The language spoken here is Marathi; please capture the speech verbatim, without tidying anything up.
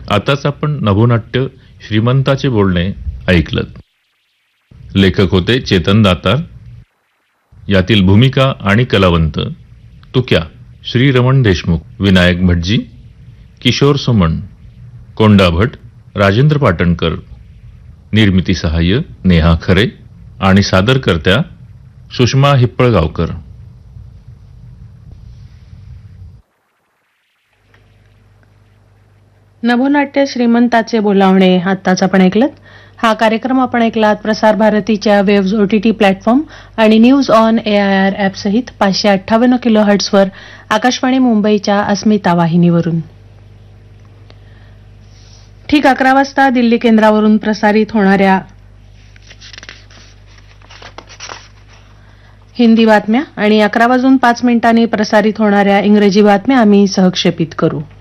आताच आपण नभोनाट्य श्रीमंताचे बोलणे ऐकलं. लेखक होते चेतन दातार. यातील भूमिका आणि कलावंत तुक्या श्री रमण देशमुख, विनायक भटजी, किशोर सुमन, कोंडा भट, राजेंद्र पाटणकर. निर्मिती सहाय्य नेहा खरे आणि सादरकर्त्या सुषमा हिप्पळगावकर. नभोनाट्य श्रीमंताचे बोलावणे आत्ताच आपण ऐकलत. हा कार्यक्रम आपण ऐकलात प्रसार भारतीच्या वेव्ज ओटीटी प्लॅटफॉर्म आणि न्यूज ऑन एआयआर ॲप सहित पाचशे अठ्ठावन्न किलो हर्ट्सवर आकाशवाणी मुंबईच्या अस्मिता वाहिनीवरून. ठीक अकरा वाजता दिल्ली केंद्रावरून प्रसारित होणाऱ्या हिंदी बातम्या आणि अकरा वाजून पाच मिनिटांनी प्रसारित होणाऱ्या इंग्रजी बातम्या आम्ही सहक्षेपित करू.